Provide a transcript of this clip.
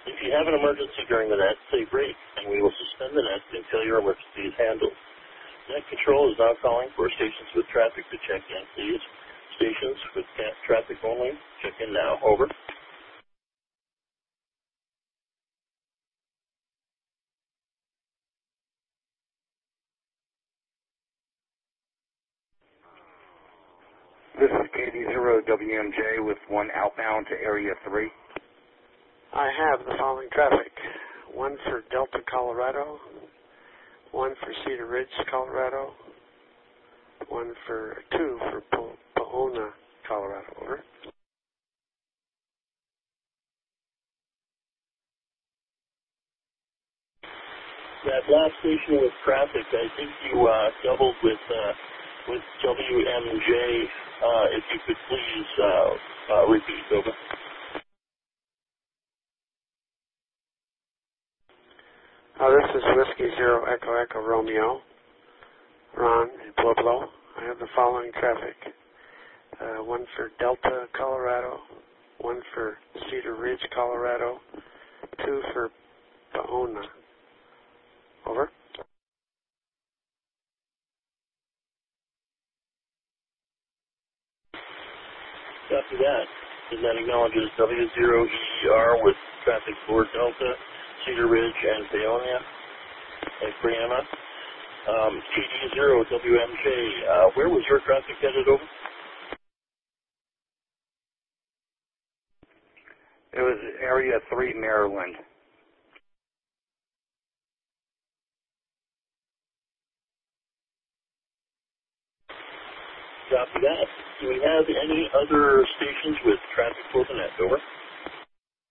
If you have an emergency during the net, say break, and we will suspend the net until your emergency is handled. Net control is now calling for stations with traffic to check in, please. Stations with traffic only, check in now. Over. This is KD0WMJ with 1 outbound to Area 3. I have the following traffic. 1 for Delta, Colorado. 1 for Cedar Ridge, Colorado. 2 for Pomona, Colorado. Over. That last station with traffic, I think you doubled with WMJ. If you could please repeat. Over. This is Whiskey Zero Echo Echo Romeo, Ron Pueblo. I have the following traffic. 1 for Delta, Colorado. 1 for Cedar Ridge, Colorado. 2 for Pomona. Over. After that, and that acknowledges W0ER with traffic for Delta, Cedar Ridge, and Paonia, and Brianna. KD0WMJ, where was your traffic headed? Over? It was Area 3, Maryland. Copy that. Do we have any other stations with traffic for the net? Over.